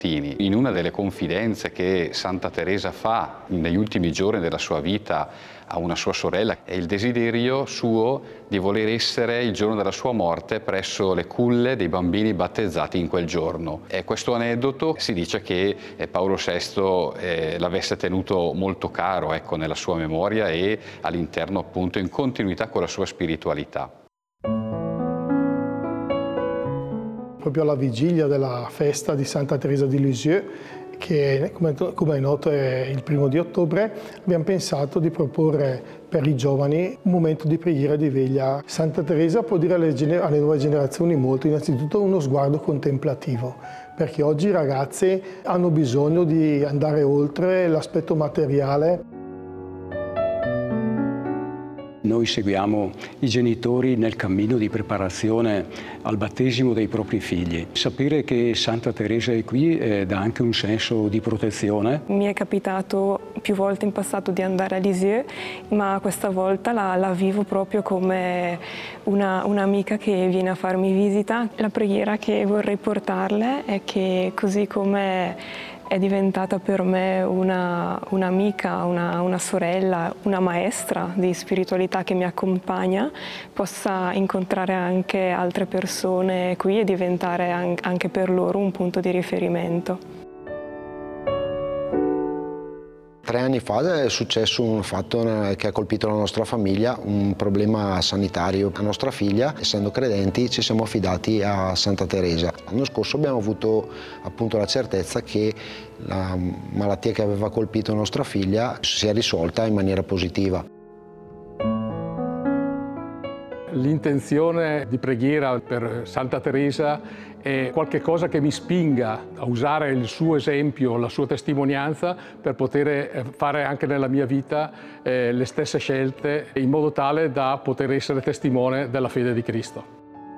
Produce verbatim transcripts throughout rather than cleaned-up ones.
In una delle confidenze che Santa Teresa fa negli ultimi giorni della sua vita a una sua sorella è il desiderio suo di voler essere il giorno della sua morte presso le culle dei bambini battezzati in quel giorno. E questo aneddoto si dice che Paolo sesto eh, l'avesse tenuto molto caro, ecco, nella sua memoria e all'interno appunto in continuità con la sua spiritualità. Proprio alla vigilia della festa di Santa Teresa di Lisieux, che come, come è noto è il primo di ottobre, abbiamo pensato di proporre per i giovani un momento di preghiera e di veglia. Santa Teresa può dire alle, gener alle nuove generazioni molto, innanzitutto uno sguardo contemplativo, perché oggi i ragazzi hanno bisogno di andare oltre l'aspetto materiale. Noi seguiamo i genitori nel cammino di preparazione al battesimo dei propri figli. Sapere che Santa Teresa è qui eh, dà anche un senso di protezione. Mi è capitato più volte in passato di andare a Lisieux, ma questa volta la, la vivo proprio come un'amica che viene a farmi visita. La preghiera che vorrei portarle è che, così come è diventata per me un'amica, una, una, una sorella, una maestra di spiritualità che mi accompagna, possa incontrare anche altre persone qui e diventare anche per loro un punto di riferimento. Tre anni fa è successo un fatto che ha colpito la nostra famiglia, un problema sanitario. La nostra figlia, essendo credenti, ci siamo affidati a Santa Teresa. L'anno scorso abbiamo avuto appunto la certezza che la malattia che aveva colpito nostra figlia si è risolta in maniera positiva. L'intenzione di preghiera per Santa Teresa è qualcosa che mi spinga a usare il suo esempio, la sua testimonianza per poter fare anche nella mia vita eh, le stesse scelte in modo tale da poter essere testimone della fede di Cristo.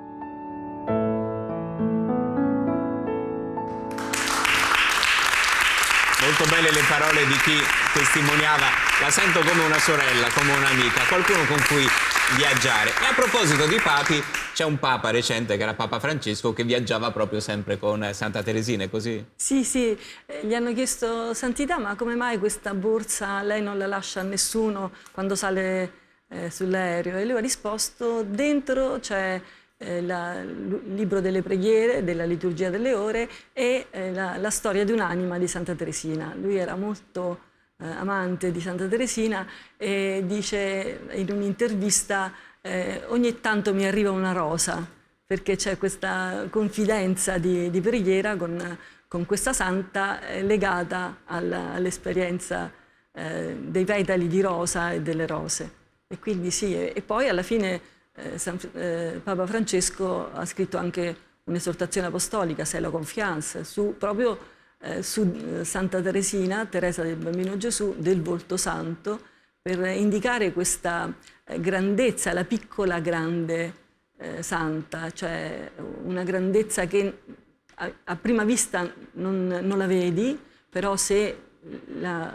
Molto belle le parole di chi testimoniava, la sento come una sorella, come un'amica, qualcuno con cui viaggiare. E a proposito di papi, c'è un papa recente che era Papa Francesco che viaggiava proprio sempre con Santa Teresina, è così? Sì, sì, gli hanno chiesto: Santità, ma come mai questa borsa lei non la lascia a nessuno quando sale eh, sull'aereo? E lui ha risposto: dentro c'è eh, il libro delle preghiere, della liturgia delle ore e eh, la, la storia di un'anima di Santa Teresina. Lui era molto eh, amante di Santa Teresina e dice in un'intervista: eh, ogni tanto mi arriva una rosa, perché c'è questa confidenza di, di preghiera con, con questa santa eh, legata all'esperienza eh, dei petali di rosa e delle rose. E quindi sì, e, e poi alla fine Eh, San, eh, Papa Francesco ha scritto anche un'esortazione apostolica, C'est la confiance, su, proprio eh, su eh, Santa Teresina, Teresa del Bambino Gesù, del volto santo, per indicare questa eh, grandezza, la piccola grande eh, santa, cioè una grandezza che a, a prima vista non, non la vedi, però se la,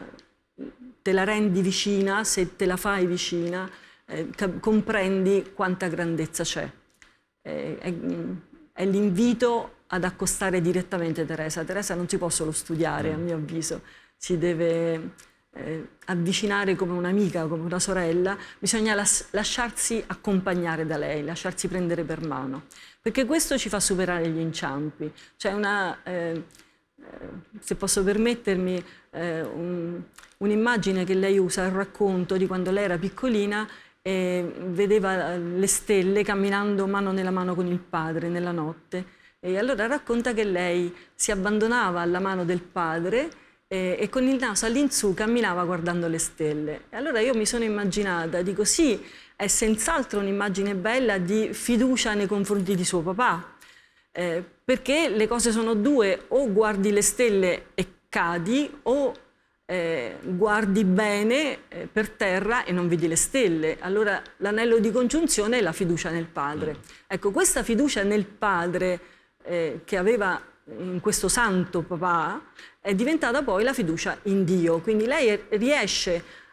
te la rendi vicina, se te la fai vicina, Eh, comprendi quanta grandezza c'è. Eh, è è l'invito ad accostare direttamente Teresa. Teresa non si può solo studiare, a mio avviso, si deve eh, avvicinare come un'amica, come una sorella, bisogna las lasciarsi accompagnare da lei, lasciarsi prendere per mano, perché questo ci fa superare gli inciampi. C'è una, eh, se posso permettermi, eh, un, un'immagine che lei usa, il racconto di quando lei era piccolina e vedeva le stelle camminando mano nella mano con il padre nella notte, e allora racconta che lei si abbandonava alla mano del padre e, e con il naso all'insù camminava guardando le stelle. E allora io mi sono immaginata, dico sì, è senz'altro un'immagine bella di fiducia nei confronti di suo papà, eh, perché le cose sono due: o guardi le stelle e cadi, o Eh, guardi bene eh, per terra e non vedi le stelle. Allora l'anello di congiunzione è la fiducia nel padre. Ecco, questa fiducia nel padre eh, che aveva in questo santo papà è diventata poi la fiducia in Dio. Quindi lei riesce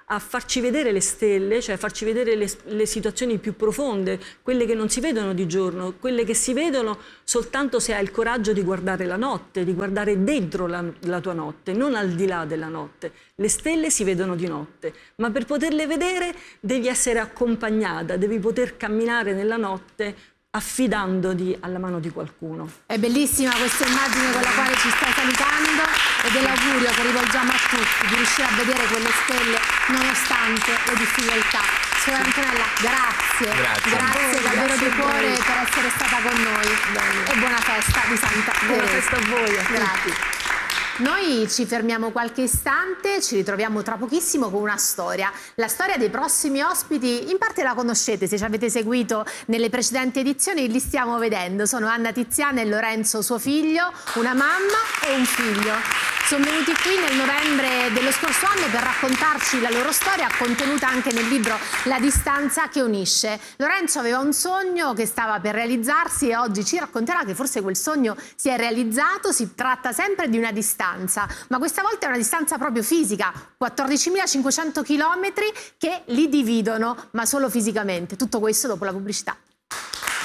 a farci vedere le stelle, cioè a farci vedere le, le situazioni più profonde, quelle che non si vedono di giorno, quelle che si vedono soltanto se hai il coraggio di guardare la notte, di guardare dentro la, la tua notte, non al di là della notte. Le stelle si vedono di notte, ma per poterle vedere devi essere accompagnata, devi poter camminare nella notte affidandoti alla mano di qualcuno. È bellissima questa immagine con la quale ci stai salutando ed è l'augurio che rivolgiamo a tutti di riuscire a vedere quelle stelle nonostante le difficoltà. Signora Antonella, grazie, grazie, grazie davvero di cuore per essere stata con noi. Bene. E buona festa di Santa Teresa. Buona festa a voi. A grazie. Noi ci fermiamo qualche istante, ci ritroviamo tra pochissimo con una storia. La storia dei prossimi ospiti, in parte la conoscete, se ci avete seguito nelle precedenti edizioni, li stiamo vedendo. Sono Anna Tiziana e Lorenzo, suo figlio, una mamma e un figlio. Sono venuti qui nel novembre dello scorso anno per raccontarci la loro storia, contenuta anche nel libro La distanza che unisce. Lorenzo aveva un sogno che stava per realizzarsi e oggi ci racconterà che forse quel sogno si è realizzato. Si tratta sempre di una distanza, ma questa volta è una distanza proprio fisica, quattordicimilacinquecento chilometri che li dividono, ma solo fisicamente. Tutto questo dopo la pubblicità.